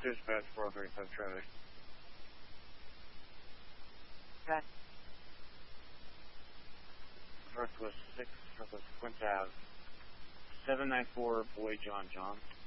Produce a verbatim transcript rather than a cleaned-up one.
Dispatch four thirty-five traffic. Okay. Northwest six, Northwest Quinta Ave. seven nine four Boy John John.